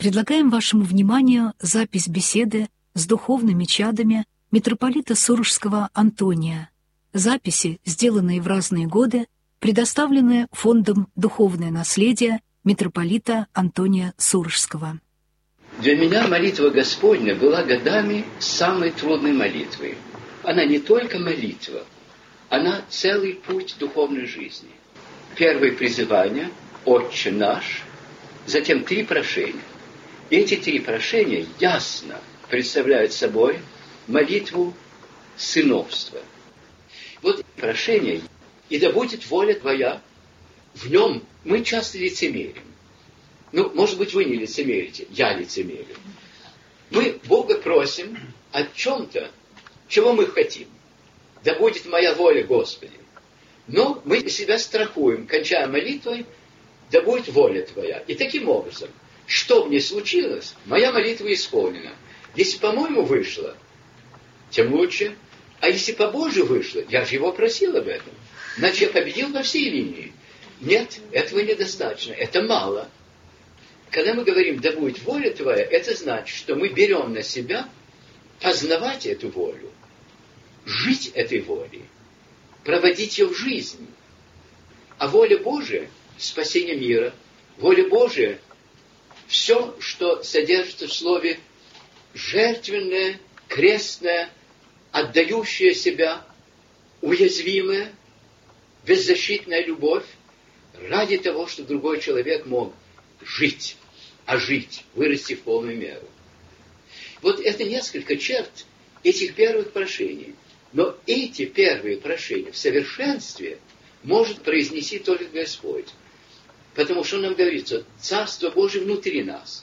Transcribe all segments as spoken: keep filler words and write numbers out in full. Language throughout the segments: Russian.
Предлагаем вашему вниманию запись беседы с духовными чадами митрополита Сурожского Антония. Записи, сделанные в разные годы, предоставлены Фондом «Духовное наследие» митрополита Антония Сурожского. Для меня молитва Господня была годами самой трудной молитвой. Она не только молитва, она целый путь духовной жизни. Первое призывание «Отче наш», затем три прошения. И эти три прошения ясно представляют собой молитву сыновства. Вот прошение «И да будет воля Твоя». В нем мы часто лицемерим. Ну, может быть, вы не лицемерите, я лицемерю. Мы Бога просим о чем-то, чего мы хотим. Да будет моя воля, Господи. Но мы себя страхуем, кончая молитвой, да будет воля Твоя. И таким образом, что бы ни случилось, моя молитва исполнена. Если по-моему вышло, тем лучше. А если по Божию вышло, я же его просил об этом. Значит, я победил по всей линии. Нет, этого недостаточно, это мало. Когда мы говорим «да будет воля Твоя», это значит, что мы берем на себя познавать эту волю, жить этой волей, проводить ее в жизнь. А воля Божия – спасение мира. Воля Божия – все, что содержится в слове жертвенное, крестное, отдающее себя, уязвимое, беззащитная любовь ради того, чтобы другой человек мог жить, а жить, вырасти в полную меру. Вот это несколько черт этих первых прошений. Но эти первые прошения в совершенстве может произнести только Господь. Потому что Он нам говорит, что Царство Божие внутри нас.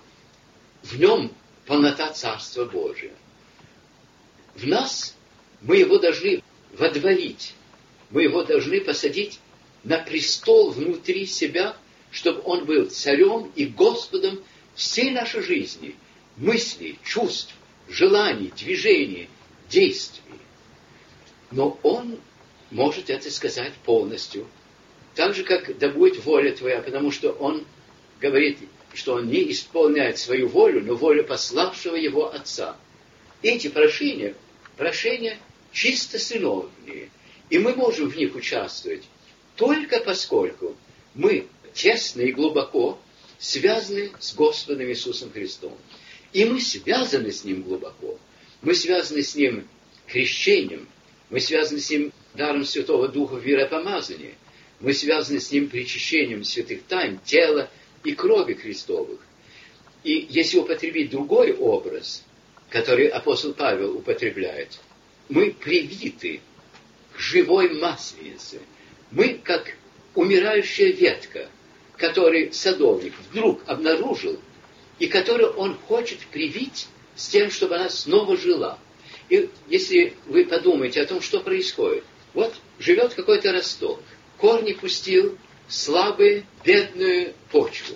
В нем полнота Царства Божия. В нас мы его должны водворить. Мы его должны посадить на престол внутри себя, чтобы он был царем и Господом всей нашей жизни, мыслей, чувств, желаний, движений, действий. Но он может это сказать полностью. Так же, как «да будет воля Твоя», потому что он говорит, что он не исполняет свою волю, но волю пославшего его Отца. Эти прошения, прошения чисто сыновние, и мы можем в них участвовать только поскольку мы тесно и глубоко связаны с Господом Иисусом Христом. И мы связаны с Ним глубоко. Мы связаны с Ним крещением, мы связаны с Ним даром Святого Духа в веропомазании, мы связаны с Ним причащением святых тайн, тела и крови Христовых. И если употребить другой образ, который апостол Павел употребляет, мы привиты к живой масленице. Мы как умирающая ветка, которую садовник вдруг обнаружил, и которую он хочет привить с тем, чтобы она снова жила. И если вы подумаете о том, что происходит, вот живет какой-то росток, корни пустил в слабую, бедную почву.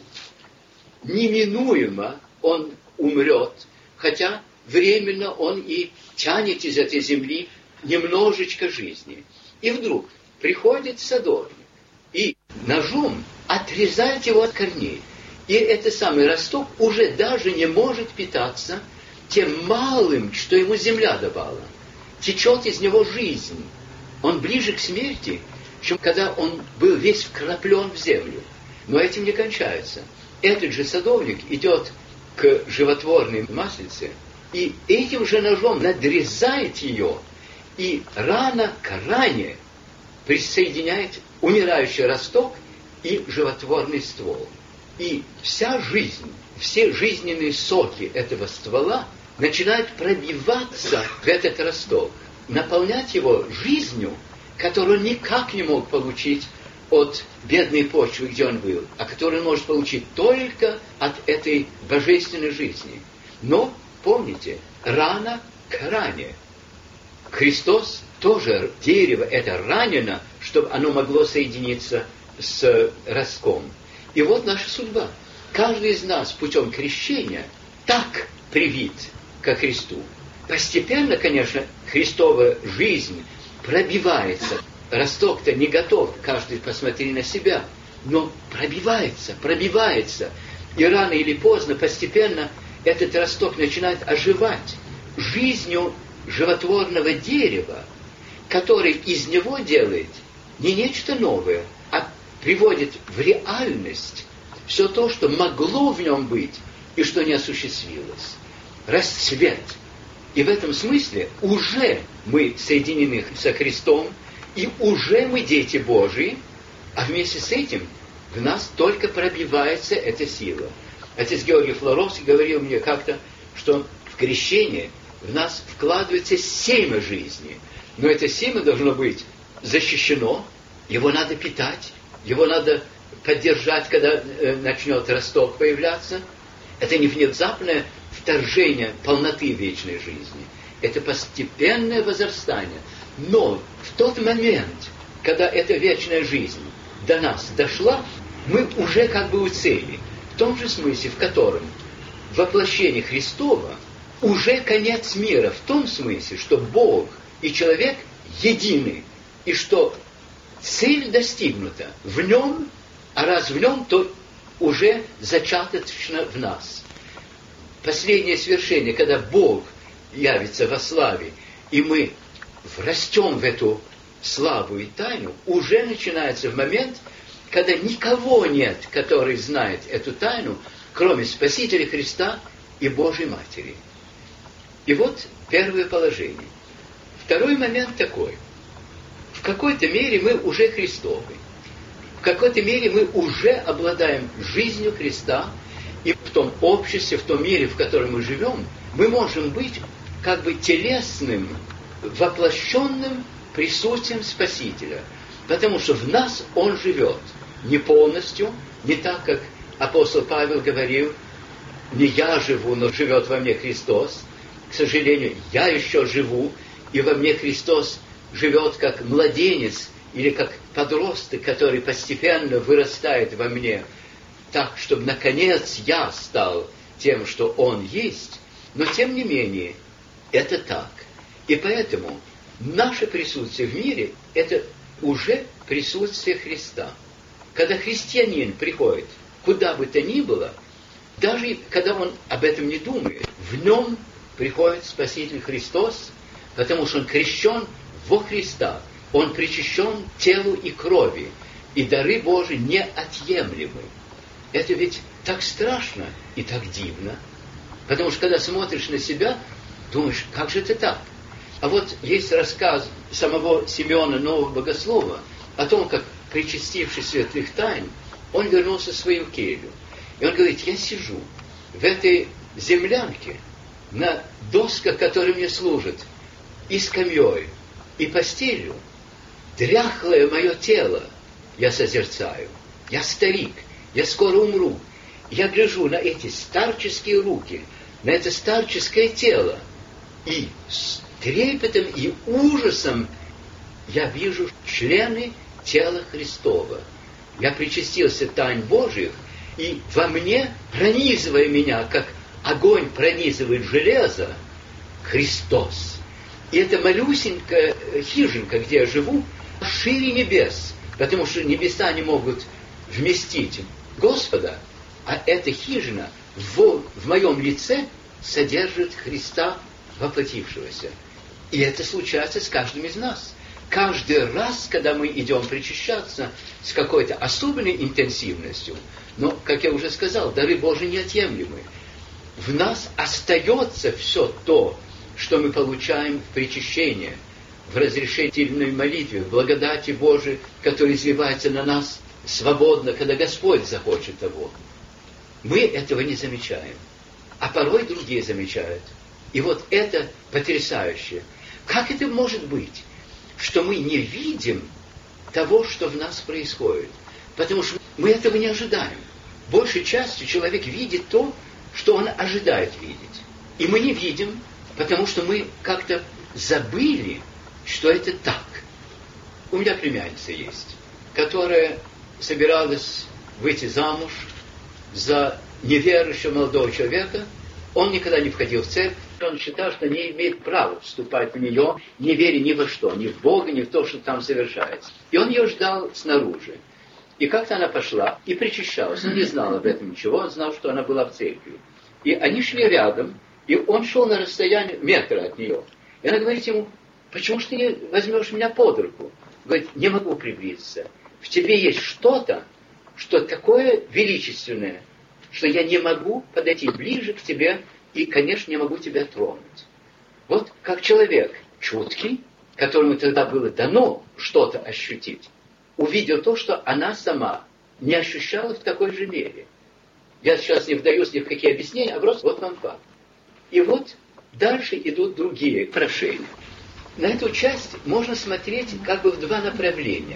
Неминуемо он умрет, хотя временно он и тянет из этой земли немножечко жизни. И вдруг приходит садовник и ножом отрезает его от корней. И этот самый росток уже даже не может питаться тем малым, что ему земля давала. Течет из него жизнь. Он ближе к смерти, чем когда он был весь вкраплен в землю. Но этим не кончается. Этот же садовник идет к животворной маслице и этим же ножом надрезает ее, и рана к ране присоединяет умирающий росток и животворный ствол. И вся жизнь, все жизненные соки этого ствола начинают пробиваться в этот росток, наполнять его жизнью, которую он никак не мог получить от бедной почвы, где он был, а которую он может получить только от этой божественной жизни. Но, помните, рана к ране. Христос тоже, дерево это ранено, чтобы оно могло соединиться с ростком. И вот наша судьба. Каждый из нас путем крещения так привит ко Христу. Постепенно, конечно, Христова жизнь пробивается. Росток-то не готов, каждый посмотри на себя, но пробивается, пробивается. И рано или поздно, постепенно, этот росток начинает оживать жизнью животворного дерева, который из него делает не нечто новое, а приводит в реальность все то, что могло в нем быть и что не осуществилось. Расцвет. И в этом смысле уже мы соединены со Христом, и уже мы дети Божии, а вместе с этим в нас только пробивается эта сила. Отец Георгий Флоровский говорил мне как-то, что в крещении в нас вкладывается семя жизни, но это семя должно быть защищено, его надо питать, его надо поддержать, когда э, начнет росток появляться. Это не внезапное вторжение полноты вечной жизни. Это постепенное возрастание. Но в тот момент, когда эта вечная жизнь до нас дошла, мы уже как бы у цели. В том же смысле, в котором воплощение Христова уже конец мира. В том смысле, что Бог и человек едины. И что цель достигнута в нем, а раз в нем, то уже зачаточно в нас. Последнее свершение, когда Бог явится во славе, и мы растем в эту славу и тайну, уже начинается в момент, когда никого нет, который знает эту тайну, кроме Спасителя Христа и Божьей Матери. И вот первое положение. Второй момент такой. В какой-то мере мы уже Христовы. В какой-то мере мы уже обладаем жизнью Христа, и в том обществе, в том мире, в котором мы живем, мы можем быть как бы телесным, воплощенным присутствием Спасителя. Потому что в нас Он живет. Не полностью, не так, как апостол Павел говорил, не я живу, но живет во мне Христос. К сожалению, я еще живу, и во мне Христос живет как младенец или как подросток, который постепенно вырастает во мне, так, чтобы наконец я стал тем, что Он есть. Но тем не менее, это так. И поэтому наше присутствие в мире – это уже присутствие Христа. Когда христианин приходит куда бы то ни было, даже когда он об этом не думает, в нем приходит Спаситель Христос, потому что он крещен во Христа, он причащен телу и крови, и дары Божии неотъемлемы. Это ведь так страшно и так дивно, потому что когда смотришь на себя, думаешь, как же это так? А вот есть рассказ самого Симеона Нового Богослова о том, как, причастившись святых тайн, он вернулся в свою келью. И он говорит, я сижу в этой землянке, на досках, которые мне служат, и скамьей, и постелью, дряхлое мое тело я созерцаю. Я старик, я скоро умру. Я гляжу на эти старческие руки, на это старческое тело, и с трепетом и ужасом я вижу члены тела Христова. Я причастился тайн Божьих, и во мне, пронизывая меня, как огонь пронизывает железо, Христос. И эта малюсенькая хижинка, где я живу, шире небес, потому что небеса не могут вместить Господа, а эта хижина в, в моем лице содержит Христа воплотившегося. И это случается с каждым из нас. Каждый раз, когда мы идем причащаться с какой-то особенной интенсивностью, но, как я уже сказал, дары Божии неотъемлемы. В нас остается все то, что мы получаем в причащении, в разрешительной молитве, в благодати Божией, которая изливается на нас свободно, когда Господь захочет того. Мы этого не замечаем, а порой другие замечают. И вот это потрясающе. Как это может быть, что мы не видим того, что в нас происходит? Потому что мы этого не ожидаем. Большей частью человек видит то, что он ожидает видеть. И мы не видим, потому что мы как-то забыли, что это так. У меня племянница есть, которая собиралась выйти замуж за неверующего молодого человека. Он никогда не входил в церковь. Он считал, что не имеет права вступать в нее, не веря ни во что, ни в Бога, ни в то, что там совершается. И он ее ждал снаружи. И как-то она пошла и причащалась. Он не знал об этом ничего, он знал, что она была в церкви. И они шли рядом, и он шел на расстоянии метра от нее. И она говорит ему: почему же ты не возьмешь меня под руку? Говорит: не могу приблизиться. В тебе есть что-то, что такое величественное, что я не могу подойти ближе к тебе и, конечно, не могу тебя тронуть. Вот как человек чуткий, которому тогда было дано что-то ощутить, увидел то, что она сама не ощущала в такой же мере. Я сейчас не вдаюсь ни в какие объяснения, а просто вот вам факт. И вот дальше идут другие прошения. На эту часть можно смотреть как бы в два направления.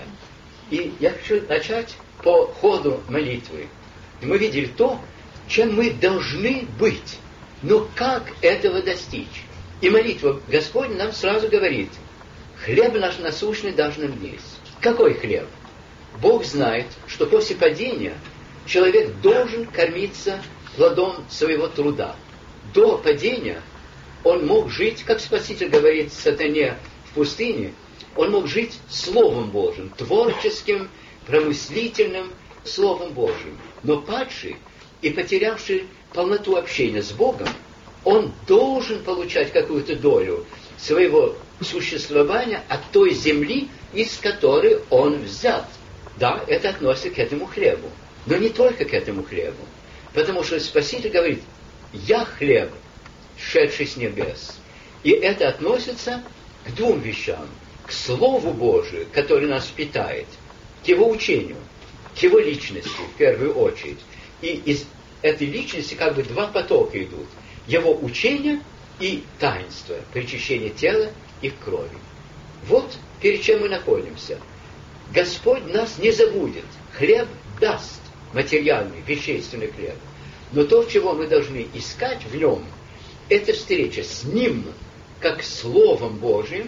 И я хочу начать по ходу молитвы. И мы видели то, чем мы должны быть. Но как этого достичь? И молитва Господня нам сразу говорит: хлеб наш насущный дашь нам есть. Какой хлеб? Бог знает, что после падения человек должен кормиться плодом своего труда. До падения он мог жить, как Спаситель говорит сатане в пустыне, он мог жить Словом Божьим, творческим, промыслительным Словом Божьим. Но падший и потерявший полноту общения с Богом, он должен получать какую-то долю своего существования от той земли, из которой он взят. Да, это относится к этому хлебу. Но не только к этому хлебу. Потому что Спаситель говорит: «Я хлеб, шедший с небес». И это относится к двум вещам. К Слову Божию, который нас питает, к Его учению, к Его личности в первую очередь. И из этой личности как бы два потока идут. Его учение и таинство, причащение тела и крови. Вот перед чем мы находимся. Господь нас не забудет. Хлеб даст, материальный, вещественный хлеб. Но то, чего мы должны искать в нем, это встреча с Ним, как Словом Божиим.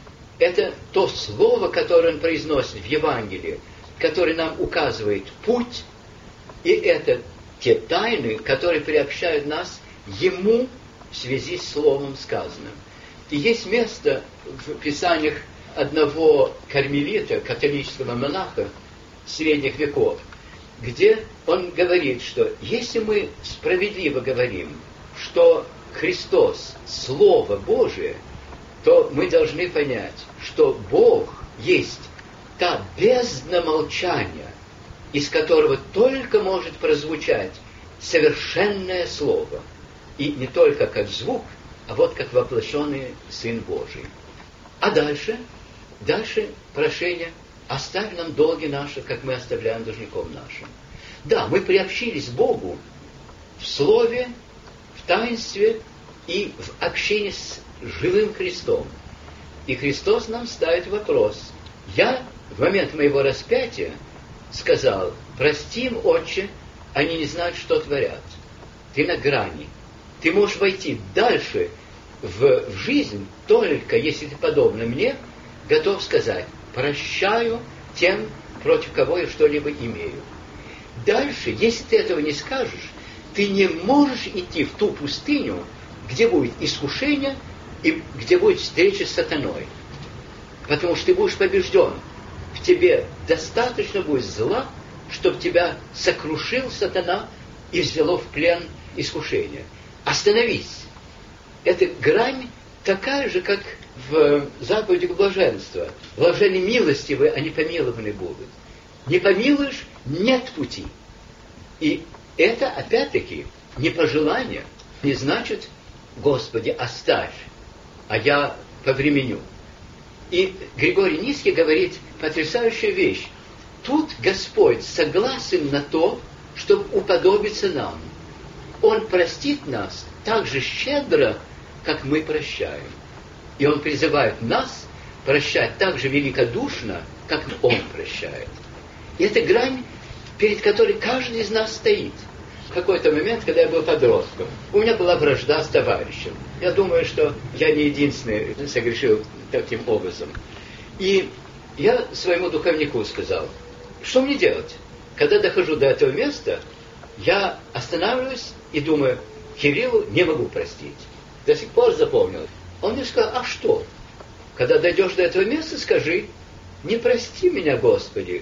Это то слово, которое Он произносит в Евангелии, которое нам указывает путь, и это те тайны, которые приобщают нас Ему в связи с Словом сказанным. И есть место в Писаниях одного кармелита, католического монаха средних веков, где он говорит, что если мы справедливо говорим, что Христос – Слово Божие, то мы должны понять, что Бог есть та бездна молчания, из которого только может прозвучать совершенное Слово. И не только как звук, а вот как воплощенный Сын Божий. А дальше, дальше прошение: оставь нам долги наши, как мы оставляем должником нашим. Да, мы приобщились к Богу в Слове, в таинстве и в общении с живым Христом. И Христос нам ставит вопрос. Я в момент моего распятия сказал: прости им, Отче, они не знают, что творят. Ты на грани. Ты можешь войти дальше в, в жизнь, только если ты, подобно мне, готов сказать: прощаю тем, против кого я что-либо имею. Дальше, если ты этого не скажешь, ты не можешь идти в ту пустыню, где будет искушение и где будет встреча с сатаной. Потому что ты будешь побежден. В тебе достаточно будет зла, чтобы тебя сокрушил сатана и взяло в плен искушение. Остановись. Эта грань такая же, как в заповеди блаженства. Блаженны милостивые, они помилованы будут. Не помилуешь — нет пути. И это, опять-таки, не пожелание, не значит: Господи, оставь, а я повременю. И Григорий Низкий говорит потрясающую вещь. Тут Господь согласен на то, чтобы уподобиться нам. Он простит нас так же щедро, как мы прощаем. И Он призывает нас прощать так же великодушно, как Он прощает. И это грань, перед которой каждый из нас стоит. В какой-то момент, когда я был подростком, у меня была вражда с товарищем. Я думаю, что я не единственный согрешил таким образом. И я своему духовнику сказал: что мне делать? Когда дохожу до этого места, я останавливаюсь и думаю: Кириллу не могу простить. До сих пор запомнил. Он мне сказал: а что? Когда дойдешь до этого места, скажи: не прости меня, Господи,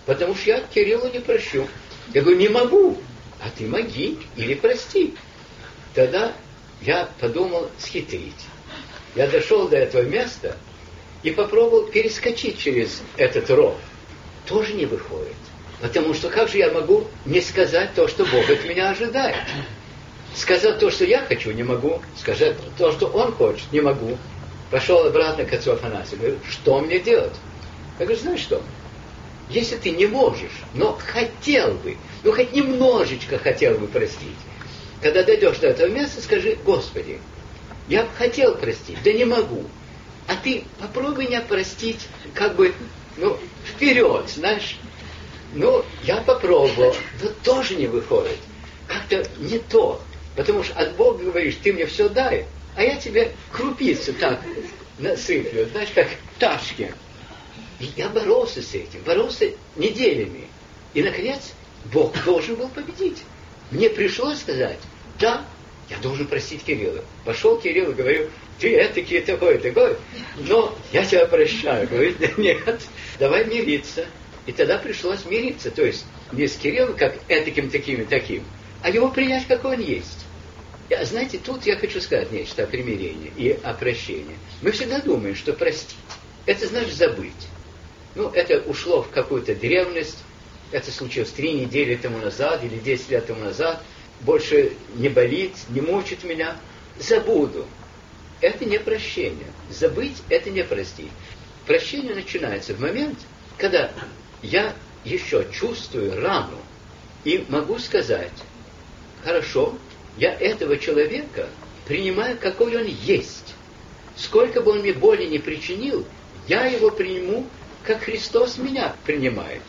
потому что я Кириллу не прощу. Я говорю, не могу, а ты моги или прости. Тогда я подумал схитрить. Я дошел до этого места и попробовал перескочить через этот ров. Тоже не выходит. Потому что как же я могу не сказать то, что Бог от меня ожидает? Сказать то, что я хочу, не могу. Сказать то, что Он хочет, не могу. Пошел обратно к отцу Афанасию. Говорю, что мне делать? Я говорю, знаешь что? Если ты не можешь, но хотел бы, ну хоть немножечко хотел бы простить, когда дойдешь до этого места, скажи, Господи, я бы хотел простить, да не могу. А ты попробуй меня простить, как бы, ну, вперед, знаешь. Ну, я попробовал, но тоже не выходит. Как-то не то. Потому что от Бога говоришь, ты мне все дай, а я тебе крупицу так насыплю, знаешь, как ташки. И я боролся с этим, боролся неделями. И, наконец, Бог должен был победить. Мне пришлось сказать, да, я должен простить Кирилла. Пошел Кирилл и говорю, ты этакий, такой, такой, но я тебя прощаю. Говорит, да нет, давай мириться. И тогда пришлось мириться. То есть не с Кириллом, как этаким, таким и таким, а его принять, какой он есть. И, знаете, тут я хочу сказать нечто о примирении и о прощении. Мы всегда думаем, что простить, это значит забыть. Ну, это ушло в какую-то древность. Это случилось три недели тому назад или десять лет тому назад. Больше не болит, не мучит меня. Забуду. Это не прощение. Забыть – это не простить. Прощение начинается в момент, когда я еще чувствую рану и могу сказать, хорошо, я этого человека принимаю, какой он есть. Сколько бы он мне боли не причинил, я его приму, как Христос меня принимает.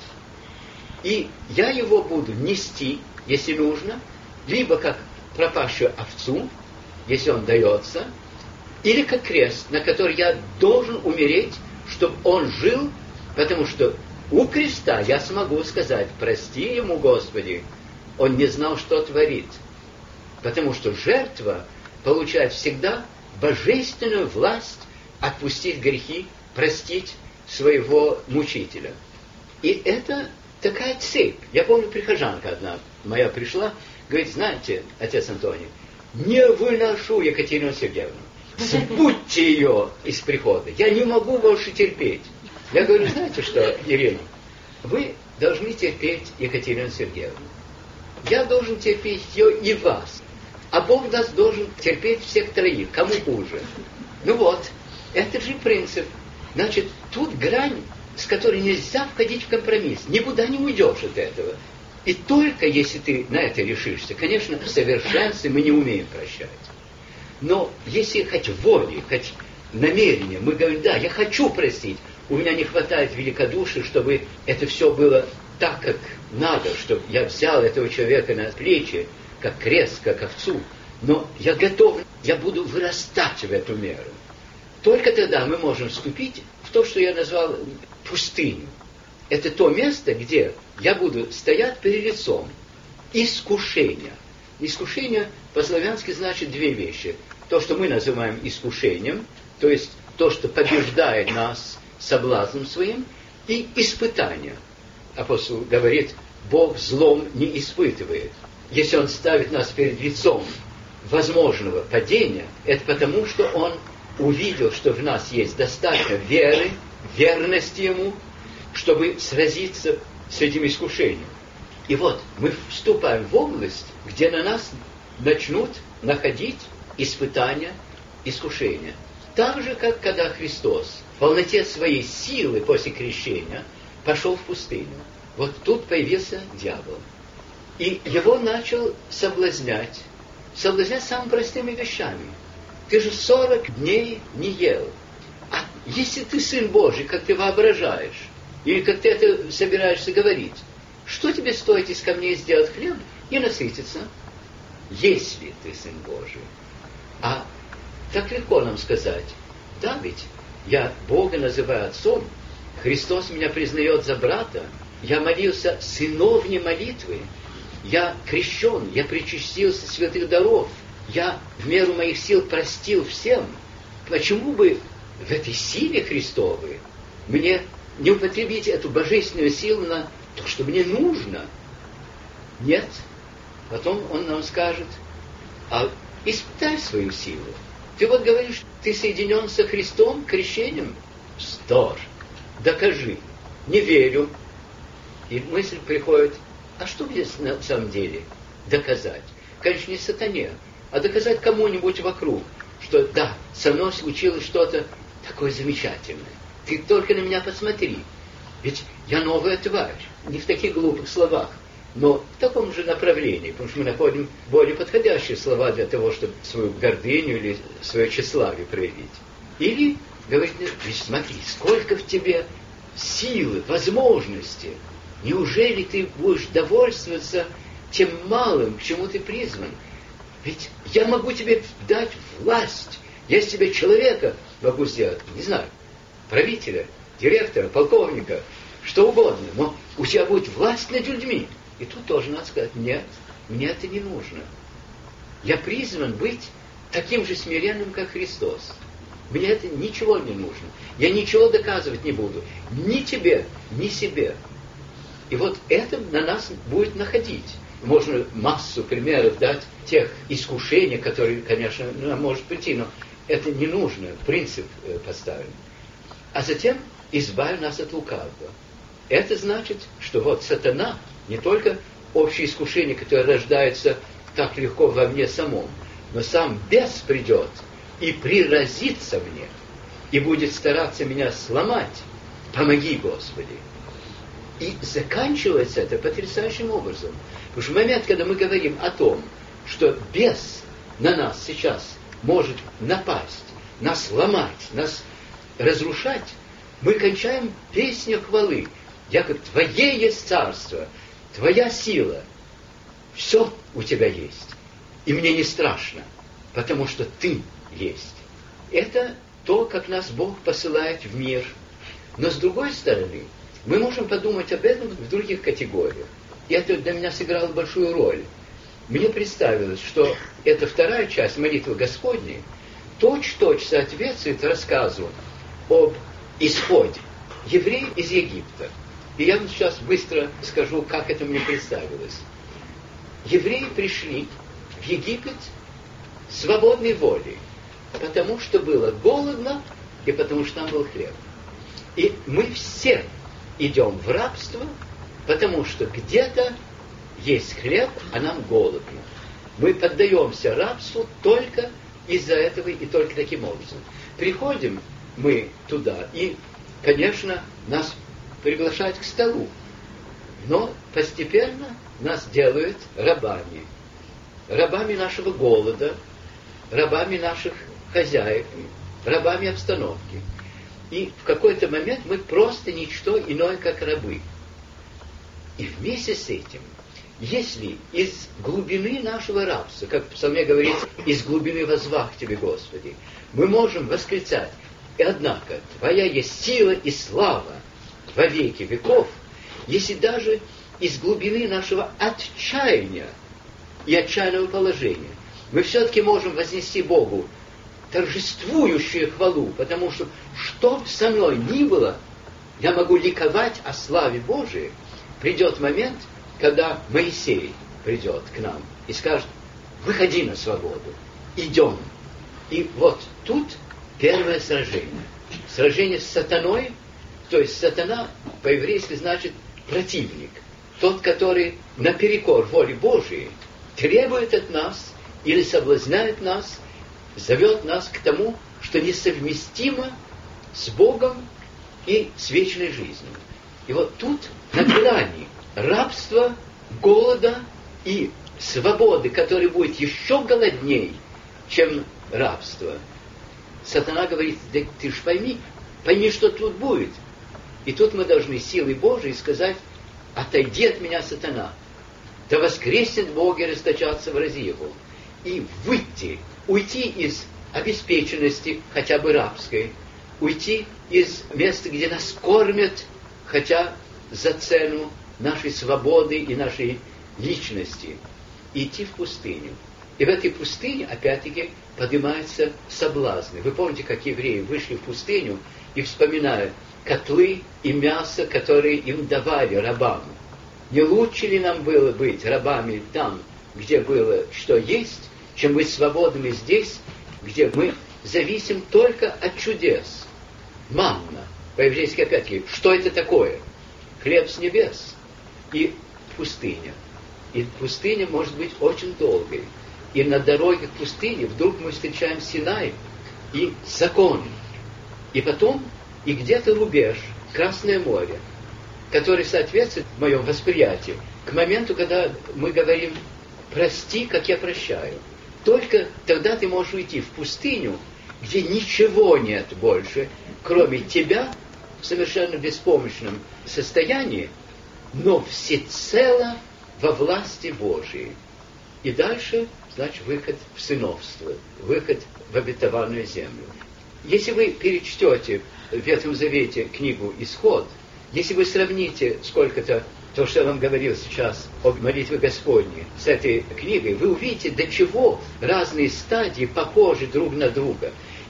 И я его буду нести, если нужно, либо как пропащую овцу, если он дается, или как крест, на который я должен умереть, чтобы он жил, потому что у креста я смогу сказать, прости ему, Господи, он не знал, что творит. Потому что жертва получает всегда божественную власть отпустить грехи, простить своего мучителя. И это такая цепь. Я помню, прихожанка одна моя пришла, говорит, знаете, отец Антоний, не выношу Екатерину Сергеевну. Сбудьте ее из прихода. Я не могу больше терпеть. Я говорю, знаете что, Ирина, вы должны терпеть Екатерину Сергеевну. Я должен терпеть ее и вас. А Бог нас должен терпеть всех троих, кому хуже. Ну вот, это же принцип. Значит, тут грань, с которой нельзя входить в компромисс. Никуда не уйдешь от этого. И только если ты на это решишься, конечно, в совершенстве мы не умеем прощать. Но если хоть воли, хоть намерения, мы говорим, да, я хочу простить, у меня не хватает великодушия, чтобы это все было так, как надо, чтобы я взял этого человека на плечи, как крест, как овцу, но я готов, я буду вырастать в эту меру. Только тогда мы можем вступить в то, что я назвал пустыню. Это то место, где я буду стоять перед лицом искушения. Искушение по-славянски значит две вещи. То, что мы называем искушением, то есть то, что побеждает нас соблазном своим, и испытание. Апостол говорит, Бог злом не испытывает. Если Он ставит нас перед лицом возможного падения, это потому, что Он увидел, что в нас есть достаточно веры, верности Ему, чтобы сразиться с этим искушением. И вот мы вступаем в область, где на нас начнут находить испытания, искушения. Так же, как когда Христос в полноте своей силы после крещения пошел в пустыню. Вот тут появился дьявол. И его начал соблазнять. Соблазнять самыми простыми вещами. Ты же сорок дней не ел. А если ты Сын Божий, как ты воображаешь, или как ты это собираешься говорить, что тебе стоит из камней сделать хлеб и насытиться, если ты Сын Божий? А так легко нам сказать, да ведь я Бога называю Отцом, Христос меня признает за брата, я молился сыновней молитвы, я крещен, я причастился святых даров, я в меру моих сил простил всем. Почему бы в этой силе Христовой мне не употребить эту божественную силу на то, что мне нужно. Нет. Потом он нам скажет, а испытай свою силу. Ты вот говоришь, ты соединен со Христом крещением? Вздор. Докажи. Не верю. И мысль приходит, а что мне на самом деле доказать? Конечно, не сатане, а доказать кому-нибудь вокруг, что да, со мной случилось что-то такое замечательное. Ты только на меня посмотри. Ведь я новая тварь. Не в таких глупых словах, но в таком же направлении, потому что мы находим более подходящие слова для того, чтобы свою гордыню или свое тщеславие проявить. Или говорить, смотри, сколько в тебе силы, возможностей. Неужели ты будешь довольствоваться тем малым, к чему ты призван? Ведь я могу тебе дать власть. Я из тебя человека могу сделать, не знаю, правителя, директора, полковника, что угодно. Но у тебя будет власть над людьми. И тут тоже надо сказать, нет, мне это не нужно. Я призван быть таким же смиренным, как Христос. Мне это ничего не нужно. Я ничего доказывать не буду. Ни тебе, ни себе. И вот это на нас будет находить. Можно массу примеров дать тех искушений, которые, конечно, нам может прийти, но это не нужно, принцип поставим. А затем избавь нас от лукавого. Это значит, что вот сатана не только общее искушение, которое рождается так легко во мне самом, но сам бес придет и приразится мне, и будет стараться меня сломать. Помоги, Господи. И заканчивается это потрясающим образом. Потому что в момент, когда мы говорим о том, что бес на нас сейчас может напасть, нас ломать, нас разрушать, мы кончаем песню хвалы. Яков, Твое есть царство, Твоя сила, все у Тебя есть. И мне не страшно, потому что Ты есть. Это то, как нас Бог посылает в мир. Но с другой стороны, мы можем подумать об этом в других категориях. И это для меня сыграло большую роль. Мне представилось, что эта вторая часть молитвы Господней точь-в-точь соответствует рассказу об исходе евреев из Египта. И я сейчас быстро скажу, как это мне представилось. Евреи пришли в Египет свободной волей, потому что было голодно и потому что там был хлеб. И мы все идем в рабство, потому что где-то есть хлеб, а нам голодно. Мы поддаемся рабству только из-за этого и только таким образом. Приходим мы туда, и, конечно, нас приглашают к столу. Но постепенно нас делают рабами. Рабами нашего голода, рабами наших хозяев, рабами обстановки. И в какой-то момент мы просто ничто иное, как рабы. И вместе с этим, если из глубины нашего рабства, как в псалме говорится, из глубины воззвах к Тебе, Господи, мы можем восклицать, и однако Твоя есть сила и слава во веки веков, если даже из глубины нашего отчаяния и отчаянного положения мы все-таки можем вознести Богу торжествующую хвалу, потому что что бы со мной ни было, я могу ликовать о славе Божией. Придет момент, когда Моисей придет к нам и скажет, выходи на свободу, идем. И вот тут первое сражение. Сражение с сатаной, то есть сатана по-еврейски значит противник. Тот, который наперекор воле Божией требует от нас или соблазняет нас, зовет нас к тому, что несовместимо с Богом и с вечной жизнью. И вот тут на грани рабства, голода и свободы, которая будет еще голодней, чем рабство. Сатана говорит, да ты ж пойми, пойми, что тут будет. И тут мы должны силой Божией сказать, отойди от меня, сатана, да воскреснет Бог и расточаться врази Его. И выйти, уйти из обеспеченности, хотя бы рабской, уйти из места, где нас кормят, хотя за цену нашей свободы и нашей личности, и идти в пустыню. И в этой пустыне, опять-таки, поднимаются соблазны. Вы помните, как евреи вышли в пустыню и вспоминают котлы и мясо, которые им давали рабам. Не лучше ли нам было быть рабами там, где было что есть, чем быть свободными здесь, где мы зависим только от чудес? Манна, по-еврейски опять-таки, что это такое? Хлеб с небес и пустыня. И пустыня может быть очень долгой. И на дороге к пустыне вдруг мы встречаем Синай и закон. И потом, и где-то рубеж, Красное море, который соответствует в моем восприятии к моменту, когда мы говорим «прости, как я прощаю». Только тогда ты можешь уйти в пустыню, где ничего нет больше, кроме тебя, в совершенно беспомощном состоянии, но всецело во власти Божией. И дальше, значит, выход в сыновство, выход в обетованную землю. Если вы перечтете в Ветхом Завете книгу «Исход», если вы сравните сколько-то, то, что я вам говорил сейчас об молитве Господней, с этой книгой, вы увидите, до чего разные стадии похожи друг на друга.